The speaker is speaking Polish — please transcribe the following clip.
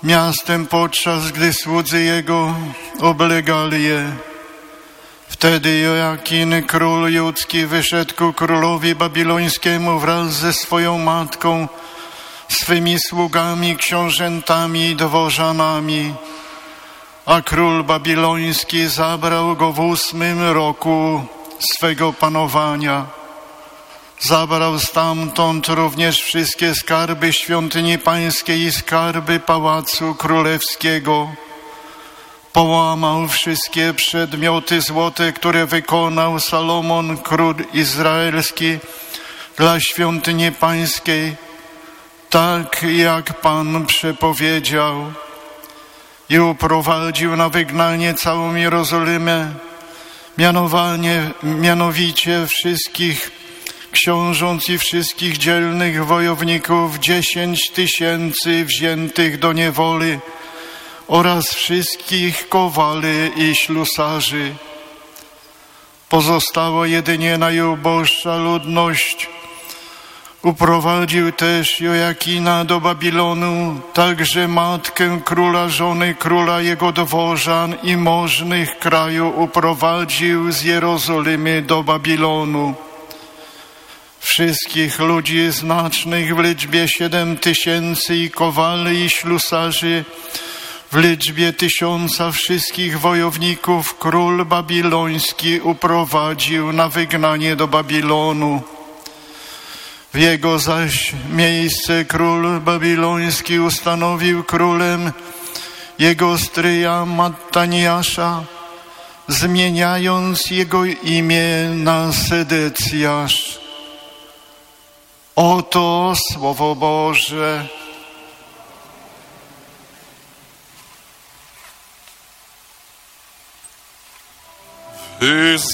miastem, podczas gdy słudzy jego oblegali je. Wtedy Jojakin, król judzki, wyszedł ku królowi babilońskiemu wraz ze swoją matką, swymi sługami, książętami i dworzanami. A król babiloński zabrał go w 8 roku swego panowania. Zabrał stamtąd również wszystkie skarby świątyni pańskiej i skarby pałacu królewskiego. Połamał wszystkie przedmioty złote, które wykonał Salomon, król izraelski, dla świątyni pańskiej, tak jak Pan przepowiedział. I uprowadził na wygnanie całą Jerozolimę, mianowicie wszystkich książąt i wszystkich dzielnych wojowników, 10 000 wziętych do niewoli oraz wszystkich kowali i ślusarzy. Pozostała jedynie najuboższa ludność. Uprowadził też Jojakina do Babilonu, także matkę króla, żony króla, jego dworzan i możnych kraju uprowadził z Jerozolimy do Babilonu. Wszystkich ludzi znacznych w liczbie 7 000 i kowali i ślusarzy w liczbie 1000 wszystkich wojowników król babiloński uprowadził na wygnanie do Babilonu. W jego zaś miejsce król babiloński ustanowił królem jego stryja Mattaniasza, zmieniając jego imię na Sedecjasz. Oto Słowo Boże.